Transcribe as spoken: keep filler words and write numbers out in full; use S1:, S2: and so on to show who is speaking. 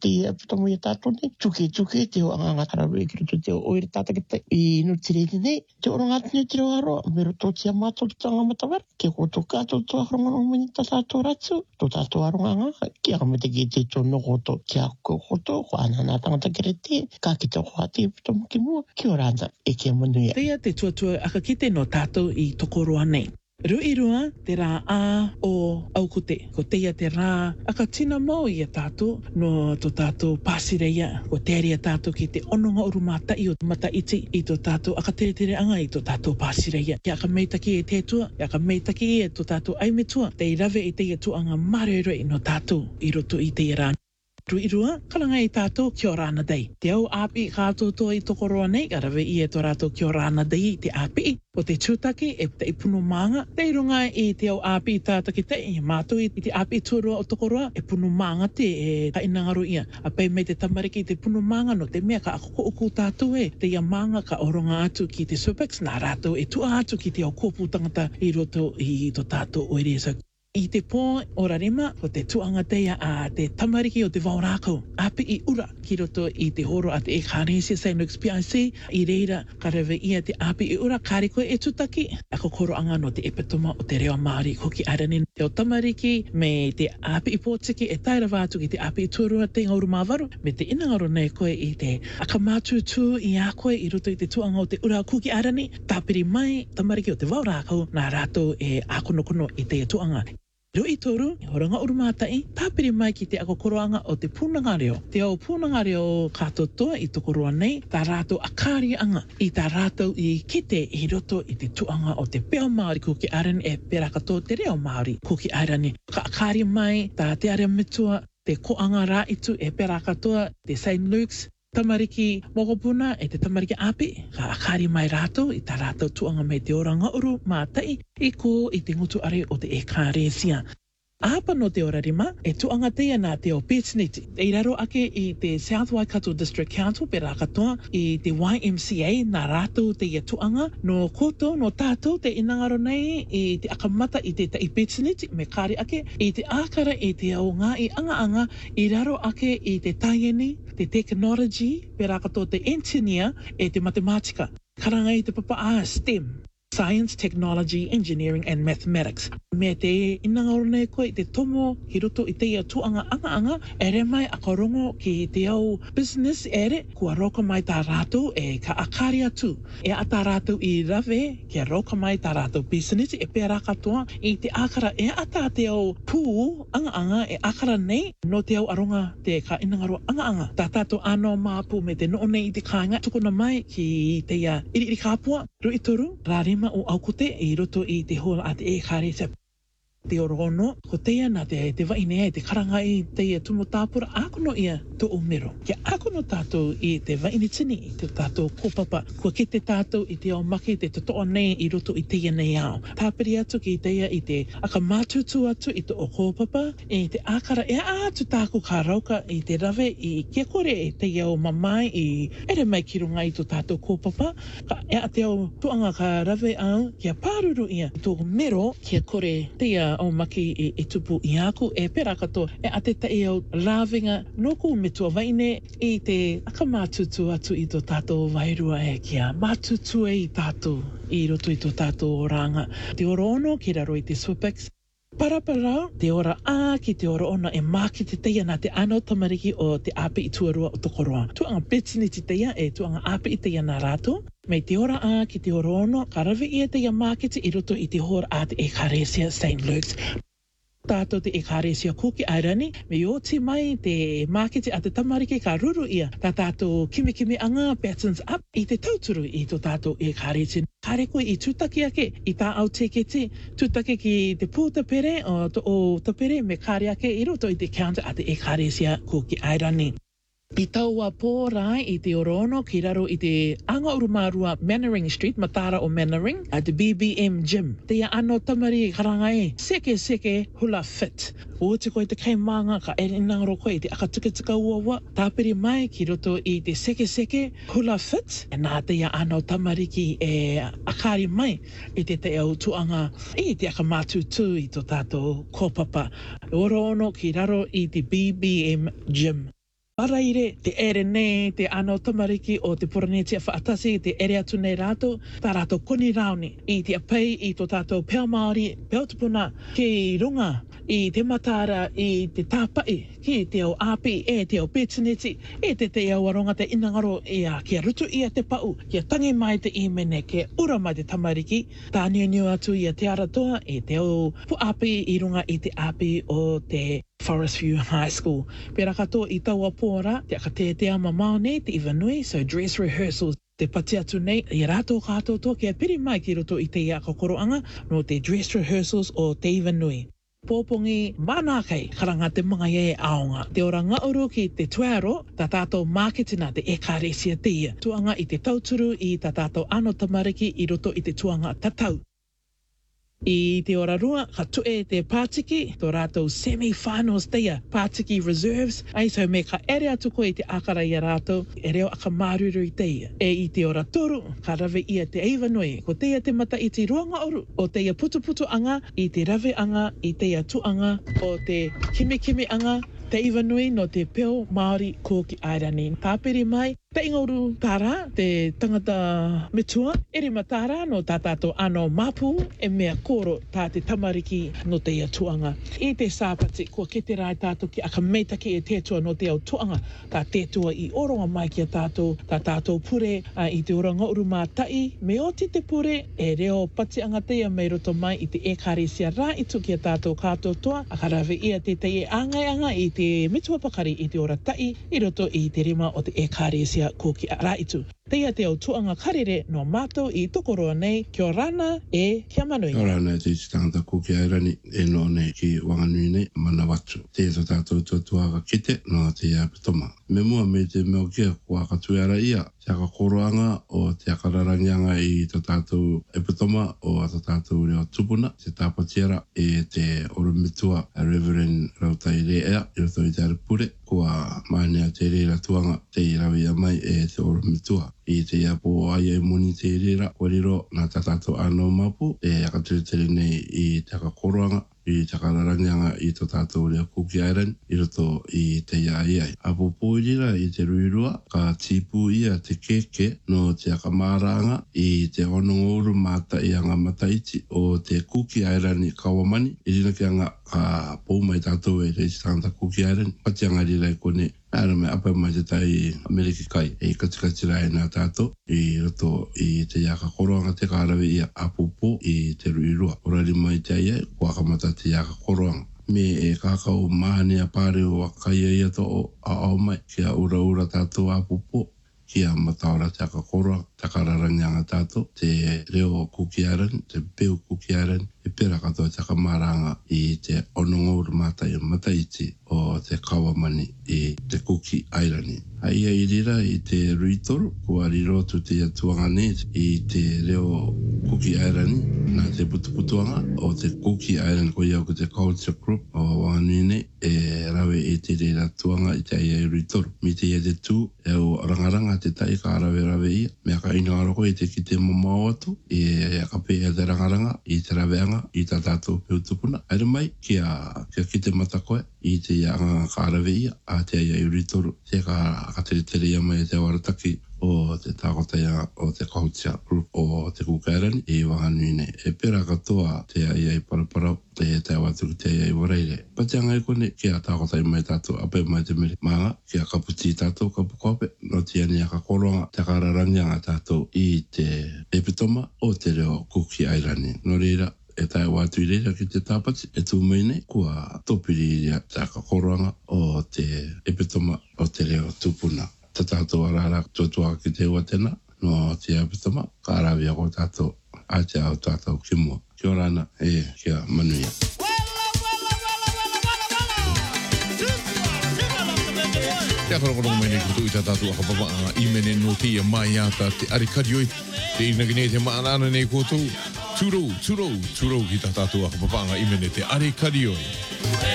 S1: te ia putamu ia tātou nei, tuke tuke te o anga ngātarawe ki roto te o oere tātakita i no tirene nei, te oro ngātini te reo aroa, me roto tia mātou ki tanga matawara, ke koto kātou toa hrongono mani ta tātou ratu, to tātou aronga ngā, ki anga me te ki te tō nokoto, ki a koto, ko ana nā tangata kere te, ka ki te hoa te putamu ki mua, ki o rāna e kia manuia.
S2: Teia te tuatua akakite no tātou i tokoroa nei. Rui rua te rā a o aukute, ko teia te rā akatina mau i a tātou no to tātou pāsireia, ko te aria tātou ki te ononga urumātai o mata iti i to tātou akatere anga i to tātou pāsireia. Ki aka meitaki e te tua, ki aka meitaki e to tātou aimetua, te i rave i teia tuanga marere no tātou i roto i teia rā. Rui rua, kalanga i tātou ki o rāna dei. Te au api kātou toa i tokoroa nei, arawe i e to rātou ki o rāna dei i te api. O te tūtaki e te ipunu manga, te runga i te au api i tātaki te i mātou i te api tuarua o tokoroa, e punu manga te e ka inangaru ia. A pei mei te tamariki i te punu manga no te mea ka akoko uku tātou e, te ia manga ka oronga atu ki te Superpex, nā rātou e tua atu ki te au kōpū tangata i roto i to tātou oeresa. I te pō o rarima, o te tuanga teia a te tamariki o te waurākau. Api i ura ki roto i te horo a te e Kāresia Saint Luke's P I C. I reira ka rewe ia te api i ura, kāre koe e tutaki. Ako koro anga no te epitoma o te reo Māori koki aranin. Te o tamariki me te api i pōtiki e taira wātu ki te api i tuarua te ngauru māwaru. Me te inangaro nei koe i te akamātūtū i a koe i roto i te tuanga o te ura kuki arani. Tāpiri mai tamariki o te waurākau, nā rātou e ākonokono i te tuanga. Rui toru, i horanga urumātai, tāpiri mai ki te akokoroanga o te pūnanga reo. Te au pūnanga reo kātotoa i tokoroa nei, tā rātou akari anga i tā rātou i kite i roto i te tuanga o te peo Māori kuki arani e perakato te reo Māori kuki arani. Ka akari mai tā te are mitua, te koanga rā itu e perakatoa te Saint Luke's, tamariki mokopuna e te tamariki api, ka akari mai rātou i tā rātou tuanga mai te oranga uru mātai i ko i te ngutu are o te e Kāresia. Ahapa no te orarima, e tuanga teia nā te o Pētiniti. E raro ake i te South Waikato District Council, pe rākatoa i te Y M C A, nā rātou teia tuanga, no koto, no tātou te inangaro nei i te akamata i te tai Pētiniti, me kāre ake, i te ākara i te au ngā i anga anga, i raro ake i te taieni, te technology, pe rākatoa te engineer, e te matematika. Karanga i te papa a STEM. Science, Technology, Engineering and Mathematics. Me te inangaro nei koe i te tomo ki roto i teia tuanga anga anga, ere mai a korongo ki te au business ere, kua roka mai tā rātou e ka akari atu. E a tā rātou i rave, kia roka mai tā rātou business e pēra katoa i te akara e a tā te au pū anga anga e akara nei no te au aronga te ka inangaro anga anga. Tā tātou ano māpū me te noo nei i te kāinga tukuna mai ki teia iri iri kāpua, rui toru, rārima o aukute i roto i te hoa a te e Kāresia. Te orono, ko teia nā te, te wainea i te karanga i teia tumo tāpura, ākono ia to umero. Kia ākono tātou i te wainitini i te tātou kōpapa, kua ki te tātou i te au maki te totoa nei i roto i teia nei au. Tāpiri atu ki teia i te akamātutu atu i te o kōpapa, i te ākara e ātu tāku kā rauka i te rave i kia kore i teia o mamai i ere mai ki runga i to tātou kōpapa, ka e a te au tuanga kā rave au, kia pāruru ia i tō mero, kia kore teia o maki i, i tupu i aku e perakato e a te tai au rāwinga noku me tua waine i te akamātutu atu i tō tātou wairua e kia mātutu e i tātou i roto i tō tātou oranga. Te oro ono ki raro i te Superpex. Parapara, te ora a ki te ora ona e māki te teia nā te ano tamariki o te api i tuarua o tokoroa. Tuanga Pētiniti teia e tuanga api i teia nā rātou. Mei te ora a ki te ora ono, ka rawe ia teia mākete i roto i te hora a te e Kāresia Saint Luke's. Tātou te e Kāresia kuki airani, me o te mai te mākete a te tamariki ka ruru ia, tā tātou kimi kimi anga patterns up i te tauturu i tō tātou e Kāresia. Kāre koe i tūtaki ake, i tā au tekete, tūtaki ki te pūta pere o, o tapere me kāre ake i roto i te counter a te e Kāresia kuki airani. I taua pōrai i te orono ki raro i te anga urumārua Mannering Street, Matara o Mannering, a te B B M Gym. Te ia ano tamari karangai, seke seke hula fit. O te koe te kei manga ka ere nangaro koe i te akatukatika uawa. Tāpiri mai ki roto i te seke seke hula fit. E nā te ia ano tamariki e akari mai i te te au tuanga i te akamātutu i tō tātou kōpapa. Orono ki raro i te B B M Gym. Paraire, te ere nei, te ano tamariki o te poranetia whaatasi, te ere atu nei rātou, tā rātou koni rauni, i te apei, i tō tātou pēo Māori, pēo tupuna, ki runga, i te matara, i te tāpai, ki te o api, e te o pētineti, e te te awaronga te inangaro, ia kia rutu ia te pau, kia tangi mai te imene, kia ura mai te tamariki, tā niu niu atu ia te aratoa, e te o pu api, i runga i te api o te Forest View High School. Pera katoa i taua pōra, te akatetea mamao nei, te iwanui, so dress rehearsals. Te pati atu nei, i rātou kātou toa kia piri mai ki roto i te ia kokoroanga, no te dress rehearsals o te iwanui. Pōpongi mana kei, karanga te mga ie aonga. Te ora ngauru ki te tuaro, tā tātou māketina te ekaresia te ia. Tuanga i te tauturu i tā tātou ano tamariki i roto i te tuanga tatau. I te ora rua, ka tue te pātiki, tō rātou semi-finals teia, pātiki reserves, ai so me ka ere atu koe i te akara i a rātou, e reo aka māruru i teia. E i te ora toru, ka rave ia te eiwanui, ko teia te mata i te ruanga oru, o teia putuputu anga, i te rave anga, i teia tuanga, o te kimi-kimi anga, te iwanui no te peo Māori Koki Airani. Tāpiri mai, te ingoru tāra, te tangata mitua, ere matara no tā tātou ano mapu, e mea koro tā te tamariki no te ia tuanga. I te sāpati, kua kete rai tātou ki aka meitaki e tētua no te au tuanga, tā tētua i oronga mai ki a tātou, tā tātou pure uh, i te oranga uru mātai, me oti te pure, e reo pati anga teia mei roto mai i te ekaresia rā i tuki a tātou kātou toa, aka rawe ia te te e angai anga i te mitua pakari i te ora tai, i roto i te rima o te ekaresia Koki Raitu. Teia te au tuanga karere no mātou i tokoroa nei, kia rana e kia manui.
S3: Kia rana e te tangata Koki Airani e no nei ki wanganui nei mana watu. Te to tātou tuatuaga kite no te apitoma. Me mua me te meo kia kua katuera ia, te aka koroanga o te aka rarangianga i to tātou apitoma o to tātou reo tupuna, te tāpatiera e te oromitua a Reverend Rautai Rea, i roto i te aripure, kua maanea te reira tuanga te irawi mai e te oromitua. I te iapo ai e moni te rira, wariro na tātou anō mapu, e akatere nei i te aka koroanga, i te kararangianga i to tātou rea Koki Airani, i roto i te iai ai. Apo pōrira i te ruirua, ka tipu ia te keke no te akamāranga i te honongouru mata i anga mataiti o te Koki Airani Kawamani, i rina ki anga ka pōmai tātou e reisi tangata Koki Airani, pati anga rira i kone, Nāra me apa mai te tai Ameriki kai e katikati rai nā tātou i roto i te iaka koroanga te kārawe i apupo i te ruirua. Orari mai te ai ai, kua kamata te iaka koroanga. Me e kākau mānea pāre o akaia ia to o a au mai kia ura ura tātou apupo. Kia mataora te aka koroanga, te kararangianga tātou, te reo Koki Airani, te peo Koki Airani, e pera katoa te akamaranga i te onongouru mātai mataiti o te Kawamani i te Koki Airani. Aia i rira i te ruitoru, kua rirotu te atuanga nei i te reo Koki Airani, nā te putuputuanga o te Koki Airani ko iau ko te culture group o wanui nei, e rawe i te rira tuanga i te aia i ruitoru. Mi te ia te tū, e o rangaranga te tai ka rawe rawe ia, mea ka ino aroko i te ki te momao atu, e ka pēia te rangaranga i te raweanga i tā tātou peutupuna. Aere mai, kia, kia ki te matakoe i te ianga ka rawe ia, a te aia i ruitoru, te ka katere ia mai te warataki o te tākotaia o te culture group o te Koki Airani i wanganui nei. E pera katoa te aia i paraparau, te te awatuku te aia i wareire. Pati anga i kone, kia tākotai mai tātou, ape mai te meri maanga, kia kaputi tātou kapukope, no te ani aka koroanga, te kararangianga tātou i te epitoma o te reo Koki Airani. No reira, e tai watu i reira ki te tāpati, e tū mai nei, kua topiri iria te aka koroanga o te epitoma o te reo tupuna. Ta tātou arara tuatua ki te ua tēnā, no te apitama, ka arawia ko tātou, a te au tātou ki mua. Kia rana, e kia manuia.
S4: Te akarakono mai nei kutu i tā tātou akapapa i mene no te ia mai ata te arikarioi, te inagine te maanana nei koutou, tūrou, tūrou, tūrou ki tā tātou akapapa i mene te arikarioi.